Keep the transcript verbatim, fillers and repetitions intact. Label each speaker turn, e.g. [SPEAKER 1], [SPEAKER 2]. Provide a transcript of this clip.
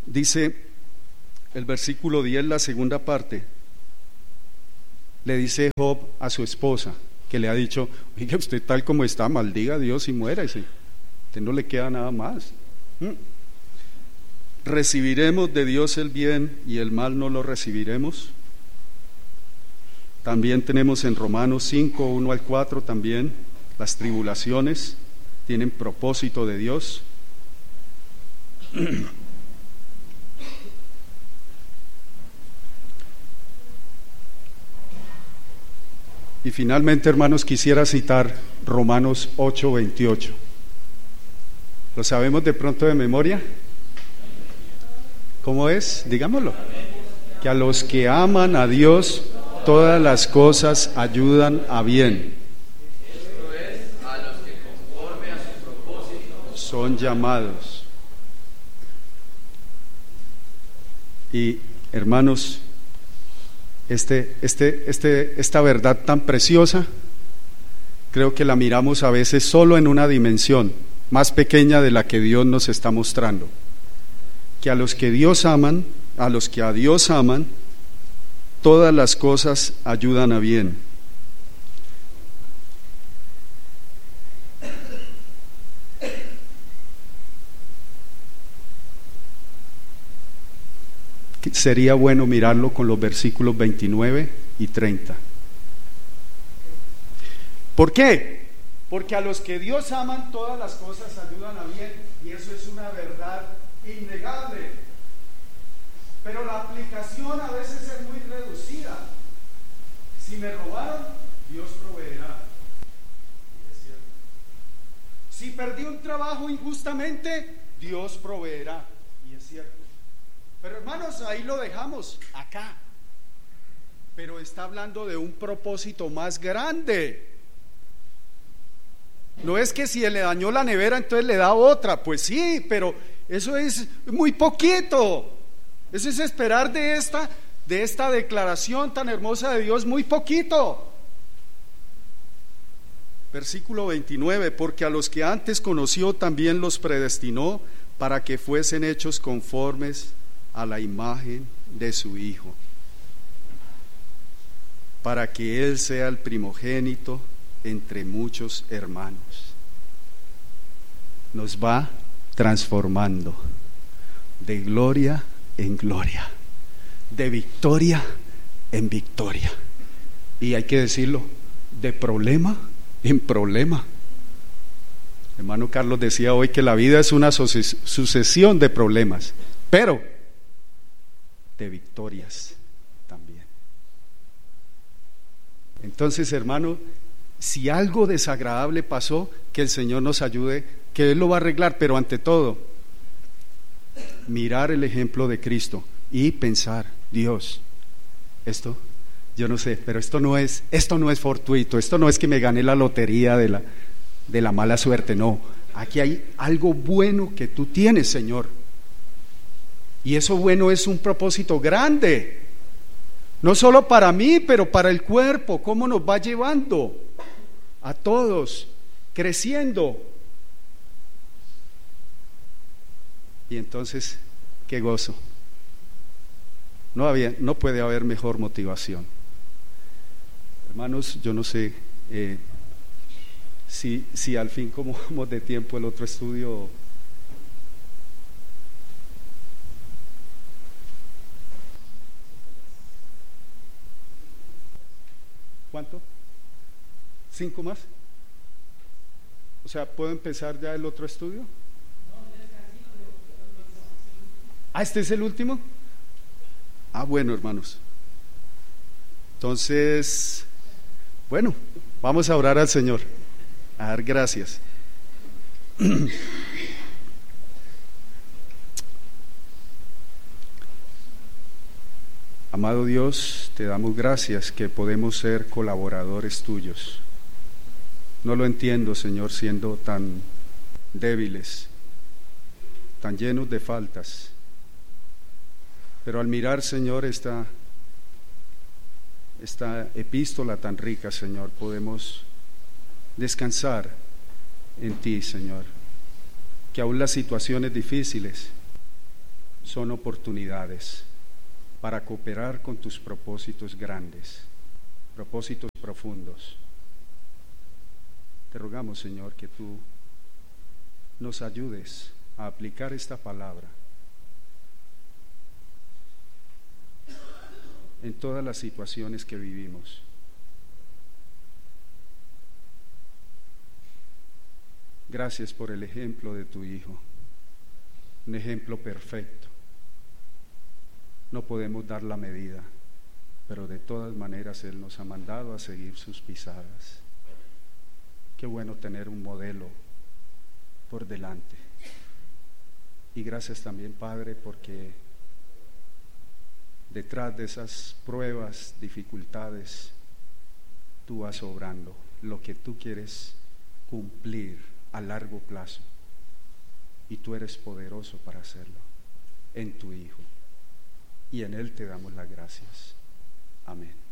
[SPEAKER 1] dice el versículo diez, la segunda parte, le dice Job a su esposa, que le ha dicho: oiga, usted tal como está, maldiga a Dios y muérase, usted no le queda nada más. ¿Mm? ¿Recibiremos de Dios el bien y el mal no lo recibiremos? También tenemos en Romanos cinco, uno al cuatro también, las tribulaciones tienen propósito de Dios. Y finalmente, hermanos, quisiera citar Romanos ocho, veintiocho. ¿Lo sabemos de pronto de memoria? ¿Cómo es? Digámoslo. Que a los que aman a Dios, todas las cosas ayudan a bien.
[SPEAKER 2] Esto es, a los que conforme a su propósito
[SPEAKER 1] son llamados. Y hermanos, este, este, este, esta verdad tan preciosa, creo que la miramos a veces solo en una dimensión más pequeña de la que Dios nos está mostrando. Que a los que Dios aman, a los que a Dios aman, todas las cosas ayudan a bien. Sería bueno mirarlo con los versículos veintinueve y treinta. ¿Por qué? Porque a los que Dios aman, todas las cosas ayudan a bien, y eso es una verdad innegable. Pero la aplicación a veces es muy reducida. Si me robaron, Dios proveerá. Y es cierto. Si perdí un trabajo injustamente, Dios proveerá. Y es cierto. Pero hermanos, ahí lo dejamos, acá. Pero está hablando de un propósito más grande. No es que si le dañó la nevera, entonces le da otra. Pues sí, pero eso es muy poquito. Eso es esperar de esta, de esta declaración tan hermosa de Dios muy poquito. Versículo veintinueve: porque a los que antes conoció también los predestinó para que fuesen hechos conformes a la imagen de su Hijo, para que Él sea el primogénito entre muchos hermanos. Nos va transformando de gloria en gloria, de victoria en victoria, y hay que decirlo, de problema en problema. Hermano Carlos decía hoy que la vida es una sucesión de problemas, pero de victorias también. Entonces, hermano, si algo desagradable pasó, que el Señor nos ayude, que Él lo va a arreglar, pero ante todo, mirar el ejemplo de Cristo y pensar: Dios, esto, yo no sé, pero esto no es, esto no es fortuito, esto no es que me gané la lotería de la, de la mala suerte, no, aquí hay algo bueno que tú tienes, Señor. Y eso bueno es un propósito grande, no solo para mí, pero para el cuerpo. Cómo nos va llevando a todos creciendo. Y entonces, qué gozo. No había, no puede haber mejor motivación. Hermanos, yo no sé eh, si, si al fin, como vamos de tiempo, el otro estudio. ¿Cuánto? ¿Cinco más? O sea, ¿puedo empezar ya el otro estudio? Ah, ¿este es el último? Ah, bueno, hermanos. Entonces, bueno, vamos a orar al Señor, a dar gracias. Amado Dios, te damos gracias que podemos ser colaboradores tuyos. No lo entiendo, Señor, siendo tan débiles, tan llenos de faltas. Pero al mirar, Señor, esta, esta epístola tan rica, Señor, podemos descansar en ti, Señor. Que aún las situaciones difíciles son oportunidades para cooperar con tus propósitos grandes, propósitos profundos. Te rogamos, Señor, que tú nos ayudes a aplicar esta palabra en todas las situaciones que vivimos. Gracias por el ejemplo de tu Hijo, un ejemplo perfecto. No podemos dar la medida, pero de todas maneras Él nos ha mandado a seguir sus pisadas. Qué bueno tener un modelo por delante. Y gracias también, Padre, porque detrás de esas pruebas, dificultades, tú vas obrando lo que tú quieres cumplir a largo plazo, y tú eres poderoso para hacerlo en tu Hijo, y en Él te damos las gracias. Amén.